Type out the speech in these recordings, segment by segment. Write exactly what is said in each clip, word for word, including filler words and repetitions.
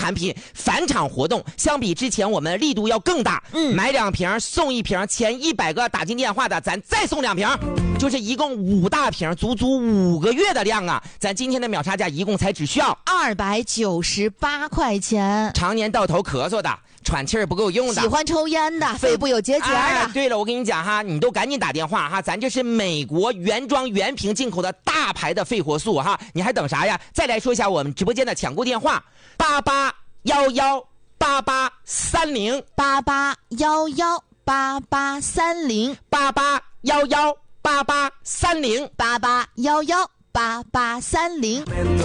产品返场活动，相比之前我们力度要更大。嗯，买两瓶送一瓶，前一百个打进电话的，咱再送两瓶，就是一共五大瓶，足足五个月的量啊！咱今天的秒杀价一共才只需要二百九十八块钱。 常年到头咳嗽的，喘气儿不够用的， 喜欢抽烟的，肺部有结节的、哎。 对了，我跟你讲哈，你都赶紧打电话哈，咱这是美国原装原瓶进口的大牌的肺活素哈，你还等啥呀？再来说一下我们直播间的抢购电话：八八幺幺八八三零八八幺幺八八三零八八幺幺八八三零八八幺幺八八三零。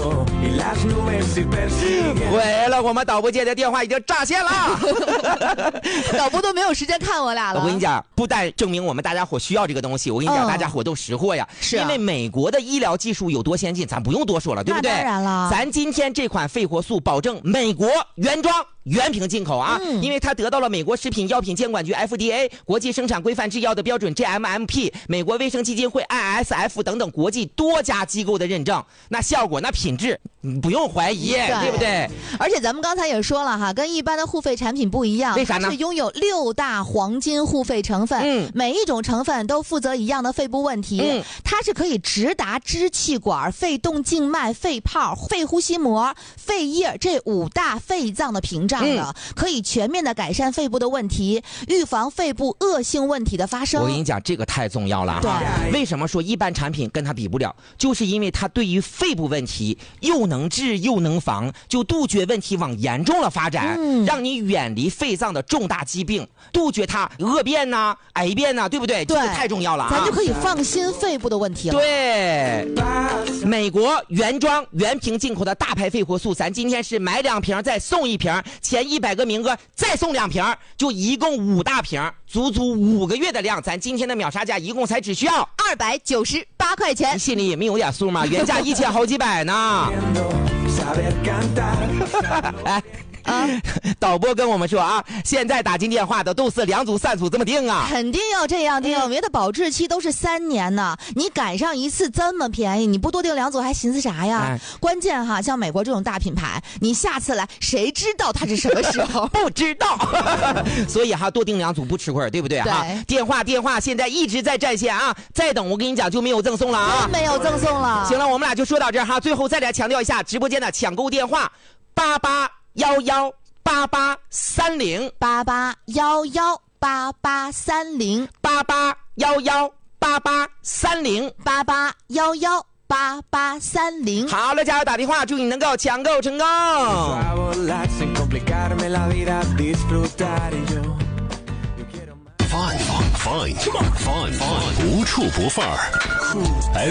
毁了，我们导播间的电话已经炸线了， 导播都没有时间看我俩了。 我跟你讲，不但证明我们大家伙需要这个东西，我跟你讲，嗯、大家伙都识货呀。 是、啊， 因为美国的医疗技术有多先进，咱不用多说了，对不对？ 当然了， 咱今天这款肺活素保证美国原装原瓶进口啊、嗯，因为它得到了美国食品药品监管局 F D A 国际生产规范制药的标准 G M M P 美国卫生基金会 I S F 等等国际多家机构的认证，那效果那品质不用怀疑， 对, 对不对？ 而且咱们刚才也说了哈，跟一般的护肺产品不一样， 为啥呢？ 它是拥有六大黄金护肺成分，嗯，每一种成分都负责一样的肺部问题，嗯，它是可以直达支气管、肺动静脉、肺泡、肺呼吸膜、肺叶这五大肺脏的屏障的、嗯，可以全面的改善肺部的问题，预防肺部恶性问题的发生。 我跟你讲，这个太重要了哈。为什么说一般产品跟它比不了？就是因为它对于肺部问题又能治又能防，就杜绝问题往严重了发展，嗯、让你远离肺脏的重大疾病，杜绝它恶变呐、啊、癌变呐、啊，对不对？ 对， 这个太重要了、啊， 咱就可以放心肺部的问题了。 对，美国原装原瓶进口的大牌肺活素，咱今天是买两瓶再送一瓶，前一百个名额再送两瓶，就一共五大瓶，足足五个月的量，咱今天的秒杀价一共才只需要二百九十八块钱。 你心里也没有点数吗？原价一千好几百呢。哎。啊，导播跟我们说啊，现在打进电话的都是两组三组这么定啊， 肯定要这样定，别的保质期都是三年呢，你赶上一次这么便宜，你不多订两组还寻思啥呀？哎、关键哈，像美国这种大品牌，你下次来谁知道它是什么时候？ 不知道，所以哈多订两组不吃亏，对不对？哈，电话电话现在一直在占线啊，再等我跟你讲就没有赠送了啊， 没有赠送了。 行了，我们俩就说到这儿哈，最后再来强调一下直播间的抢购电话：八八幺幺八八三零八八幺幺八八三零八八幺幺八八三零八八幺幺八八三零。 好了，加油打电话，祝你能够抢购成功。 Fine, fine, fine, fine, fine, 无处不范儿。